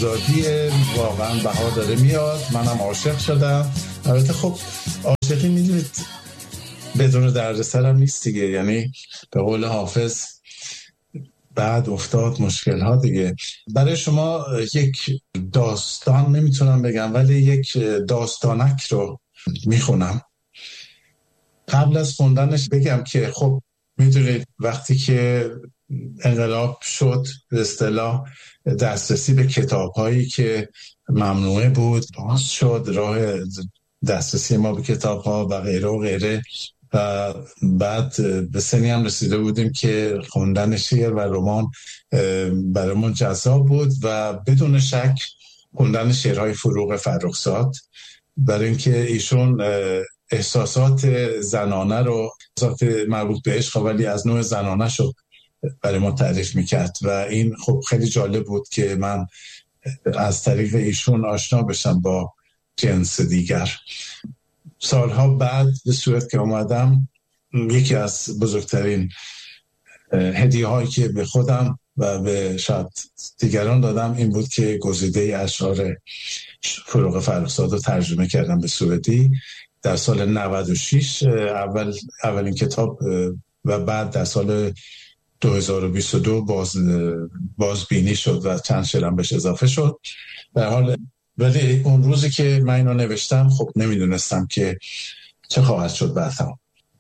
آزادی، واقعا بهار داره میاد، منم عاشق شدم. البته خب عاشقی میدونید بدون دردسر هم نیست دیگه، یعنی به قول حافظ بعد افتاد مشکل ها دیگه. برای شما یک داستان نمیتونم بگم، ولی یک داستانک رو میخونم. قبل از خوندنش بگم که خب میدونید وقتی که انقلاب شد به اصطلاح دسترسی به کتاب هایی که ممنوعه بود باز شد، راه دسترسی ما به کتاب ها و غیره و غیره، و بعد به سنی هم رسیده بودیم که خوندن شعر و رمان برامون جذاب بود و بدون شک خوندن شعرهای فروغ فرخزاد، برای اینکه ایشون احساسات زنانه رو، احساسات مربوط به عشق ولی از نوع زنانه شو برای ما تعریف میکرد و این خب خیلی جالب بود که من از طریق ایشون آشنا بشم با جنس دیگر. سالها بعد به سوئد که اومدم، یکی از بزرگترین هدیه هایی که به خودم و به شاید دیگران دادم این بود که گزیده اشعار فروغ فرخزاد رو ترجمه کردم به سوئدی در سال 96. اولین کتاب و بعد در سال 2022 بازبینی شد و چند شعرم بهش اضافه شد. در حال ولی اون روزی که من اینو نوشتم خب نمیدونستم که چه خواهد شد بعدها.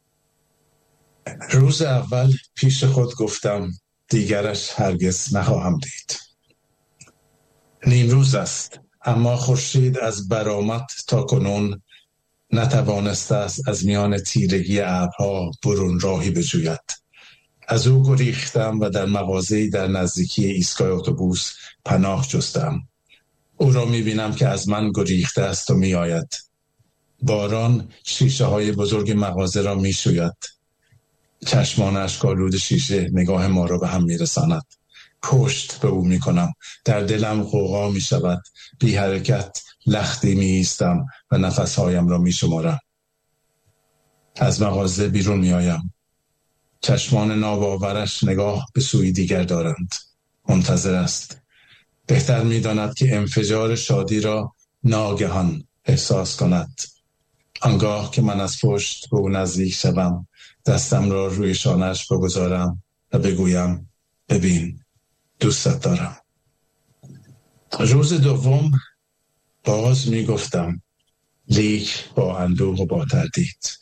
روز اول پیش خود گفتم دیگرش هرگز نخواهم دید. نیم روز است اما خورشید از برآمد تا کنون نتوانسته است از میان تیرگی ابرها برون راهی بجوید. از او گریختم و در مغازه‌ای در نزدیکی ایستگاه اتوبوس پناه جستم. او را می‌بینم که از من گریخته است و می‌آید. باران شیشه‌های بزرگ مغازه را می‌شوید. چشمانش کالود شیشه نگاه ما را به هم می‌رساند. پشت به او می‌کنم. در دلم غوغا می‌شود. بی حرکت لختی می‌ایستم و نفس‌هایم را می‌شمارم. از مغازه بیرون می‌آیم. چشمان ناباورش نگاه به سوی دیگر دارند. منتظر است. بهتر می‌داند که انفجار شادی را ناگهان احساس کند. آنگاه که من از پشت به او نزدیک شوم، دستم را روی شانه‌اش بگذارم و بگویم ببین دوستت دارم. روز دوم باز می‌گفتم، لیک با اندوه و با تردید.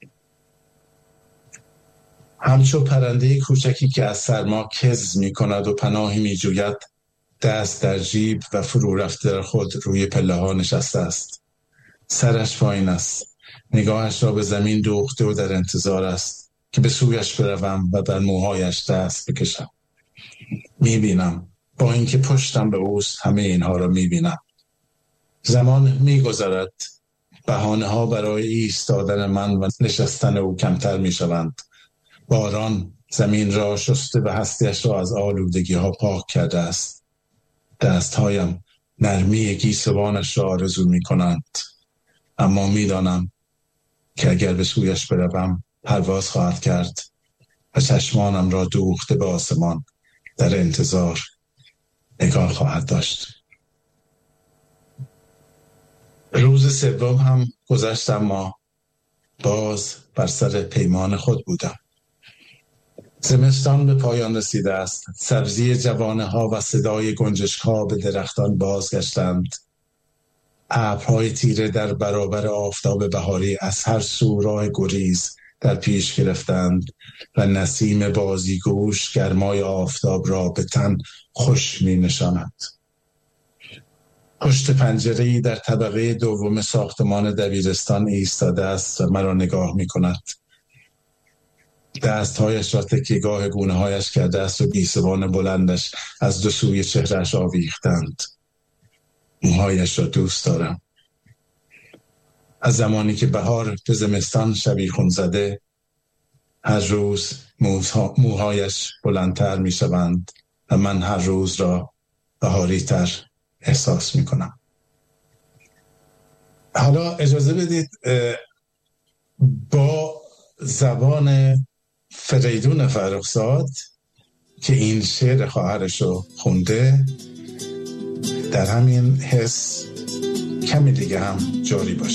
همچو پرنده کوچکی که از سرما کز می‌کند و پناهی می‌جوید، دست در جیب و فرو رفته در خود روی پله‌ها نشسته است. سرش پایین است. نگاهش را به زمین دوخته و در انتظار است که به سویش بروم و بر موهایش دست بکشم. می‌بینم، با اینکه پشتم به اوست همه اینها را می‌بینم. زمان می‌گذرد. بهانه‌ها برای ایستادن من و نشستن او کمتر می‌شوند. باران زمین را شسته و هستیش را از آلودگی‌ها پاک کرده است. دستهایم نرمی گیسوانش را آرزو می‌کنند. اما می‌دانم که اگر به سویش بروم پرواز خواهد کرد و چشمانم را دوخته به آسمان در انتظار نگاه خواهد داشت. روز سوم هم گذشت اما باز بر سر پیمان خود بودم. زمستان به پایان رسیده است. سبزی جوانه ها و صدای گنجشک ها به درختان بازگشتند. ابرهای تیره در برابر آفتاب بهاری از هر سو راه گریز در پیش گرفتند و نسیم بازیگوش گرمای آفتاب را به تن خوش می نشاند. پشت پنجره‌ای در طبقه دوم ساختمان دبیرستان ایستاده است و مرا نگاه می کند. دستهایش را تکیه‌گاه گونه‌هایش کرده است و گیسوان بلندش از دو سوی چهرهش آویختند. موهایش را دوست دارم. از زمانی که بهار به زمستان شبیخون زده، هر روز موهایش بلندتر می شوند و من هر روز را بهاری تر احساس می کنم. حالا اجازه بدید با زبان فریدون فرخزاد که این شعر خواهرش رو خونده در همین حس کمی دیگه هم جاری باشه.